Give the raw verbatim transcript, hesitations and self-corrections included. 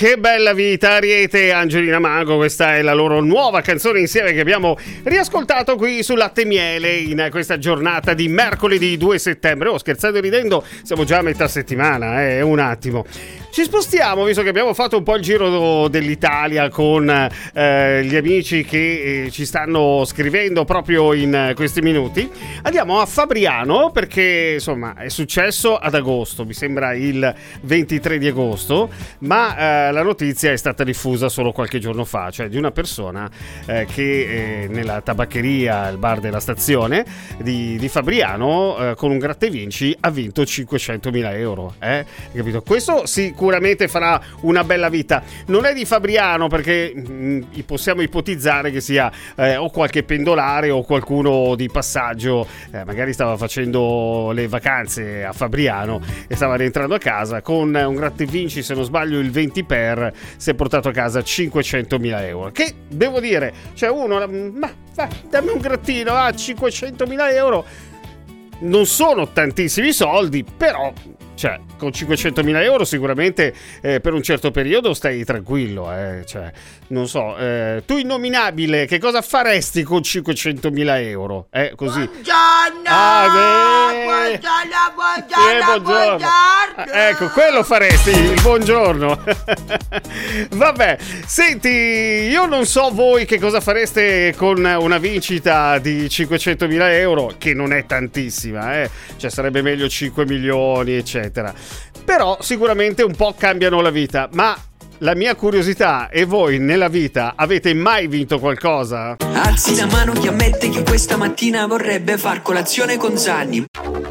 che bella vita, Ariete e Angelina Mango, questa è la loro nuova canzone insieme che abbiamo riascoltato qui su Latte e Miele in questa giornata di mercoledì due settembre. Oh, scherzando e ridendo, siamo già a metà settimana, eh, un attimo. Ci spostiamo, visto che abbiamo fatto un po' il giro dell'Italia con eh, gli amici che eh, ci stanno scrivendo proprio in questi minuti. Andiamo a Fabriano perché insomma è successo ad agosto, mi sembra il ventitré di agosto, ma eh, la notizia è stata diffusa solo qualche giorno fa, cioè di una persona eh, che eh, nella tabaccheria, il bar della stazione di, di Fabriano eh, con un gratta e vinci ha vinto cinquecentomila euro. Eh? Capito? Questo sì, sicuramente farà una bella vita. Non è di Fabriano perché mh, possiamo ipotizzare che sia eh, o qualche pendolare o qualcuno di passaggio, eh, magari stava facendo le vacanze a Fabriano e stava rientrando a casa con un gratta e vinci, se non sbaglio il venti per, si è portato a casa cinquecentomila euro, che devo dire, cioè uno, ma va, dammi un grattino a ah, cinquecentomila euro, non sono tantissimi soldi, però cioè con cinquecentomila euro sicuramente eh, per un certo periodo stai tranquillo, eh. Cioè, non so, eh, tu innominabile, che cosa faresti con cinquecentomila euro? Eh, così. Buongiorno! Ah, beh. Buongiorno, buongiorno, eh, buongiorno. buongiorno. Ah, ecco, quello faresti, il buongiorno. Vabbè, senti, io non so voi che cosa fareste con una vincita di cinquecentomila euro, che non è tantissima, eh. Cioè sarebbe meglio cinque milioni, eccetera. Però sicuramente un po' cambiano la vita, ma la mia curiosità, e voi nella vita avete mai vinto qualcosa? Alzi la mano chi ammette che questa mattina vorrebbe far colazione con Zanni.